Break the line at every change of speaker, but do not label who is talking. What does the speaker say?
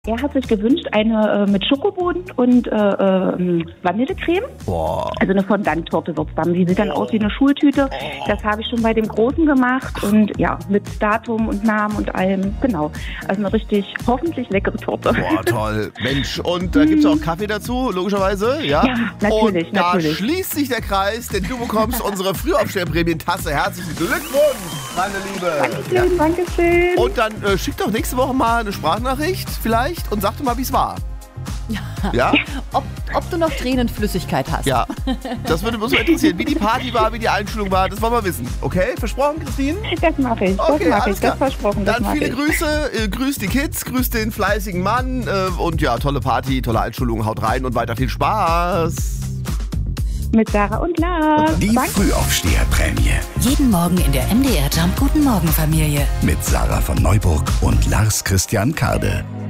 Er hat sich gewünscht, eine mit Schokoboden und Vanillecreme.
Boah.
Also eine Fondant-Torte wird's dann. Die sieht dann aus wie eine Schultüte. Das habe ich schon bei dem Großen gemacht. Und ja, mit Datum und Namen und allem. Genau. Also eine richtig, hoffentlich leckere Torte.
Boah, toll. Mensch, und da gibt's auch Kaffee dazu, logischerweise. Ja,
natürlich,
und da
natürlich.
schließt sich der Kreis, denn du bekommst unsere Frühaufsteherprämien-Tasse. Herzlichen Glückwunsch, meine Liebe.
Dankeschön.
Und dann schick doch nächste Woche mal eine Sprachnachricht vielleicht und sag doch mal, wie es war. Ja?
Ob du noch Tränenflüssigkeit hast.
Ja, das würde uns mal interessieren, wie die Party war, wie die Einschulung war, das wollen wir wissen. Okay, versprochen, Christine?
Das mache ich.
Okay, alles klar.
Das versprochen. Das
Dann
mache
viele
ich.
Grüße, grüß die Kids, grüß den fleißigen Mann und ja, tolle Party, tolle Einschulung, haut rein und weiter viel Spaß.
Mit Sarah und Lars.
Die Frühaufsteherprämie
Jeden Morgen in der MDR Jump Guten Morgen Familie.
mit Sarah von Neuburg und Lars Christian Karde.